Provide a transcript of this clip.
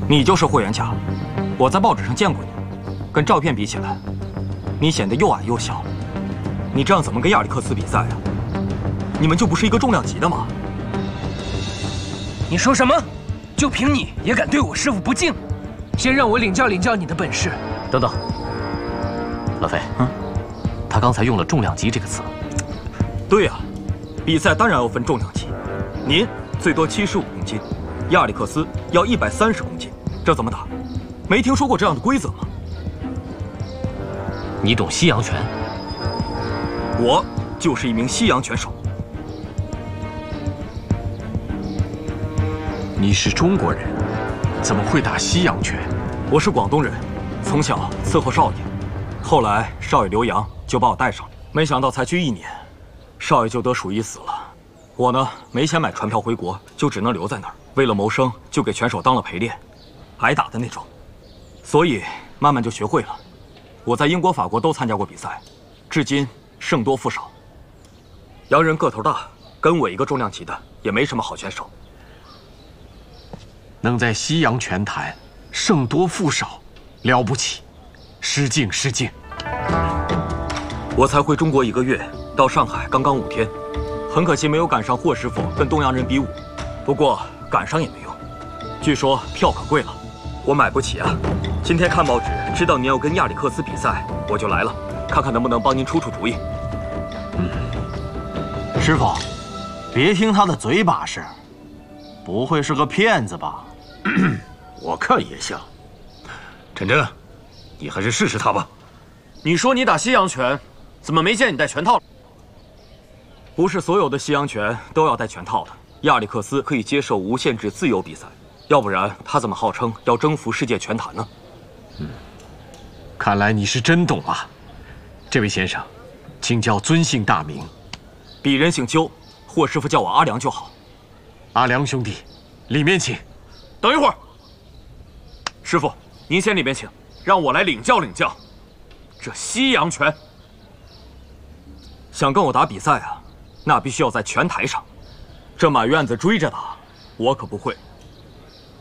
你就是霍元甲，我在报纸上见过你，跟照片比起来，你显得又矮又小。你这样怎么跟亚历克斯比赛啊？你们就不是一个重量级的吗？ 你说什么？就凭你也敢对我师父不敬？先让我领教领教你的本事。 等等，老费，他刚才用了“重量级”这个词。 对呀，比赛当然要分重量级。您最多75公斤，亚历克斯要130公斤，这怎么打？没听说过这样的规则吗？ 你懂西洋拳？ 我就是一名西洋拳手。 你是中国人，怎么会打西洋拳？ 我是广东人，从小伺候少爷，后来少爷留洋就把我带上了，没想到才去1年，少爷就得鼠疫死了。我呢没钱买船票回国，就只能留在那儿。为了谋生，就给拳手当了陪练，挨打的那种，所以慢慢就学会了。我在英国、法国都参加过比赛，至今胜多负少。洋人个头大，跟我一个重量级的也没什么好选手。 能在西洋拳坛胜多负少，了不起，失敬失敬。 我才回中国1个月，到上海刚刚5天，很可惜没有赶上霍师傅跟东洋人比武。不过赶上也没用，据说票可贵了，我买不起啊。今天看报纸知道您要跟亚历克斯比赛，我就来了，看看能不能帮您出出主意。 师傅，别听他的嘴把式，不会是个骗子吧？ 我看也像。陈真，你还是试试他吧。 你说你打西洋拳，怎么没见你戴拳套？ 不是所有的西洋拳都要戴拳套的。亚历克斯可以接受无限制自由比赛，要不然他怎么号称要征服世界拳坛呢？ 看来你是真懂啊，这位先生，请叫尊姓大名。 鄙人姓邱，霍师傅叫我阿良就好。 阿良兄弟，里面请。 等一会儿，师傅，您先里面请，让我来领教领教这西洋拳。 想跟我打比赛啊，那必须要在拳台上。这满院子追着打，我可不会。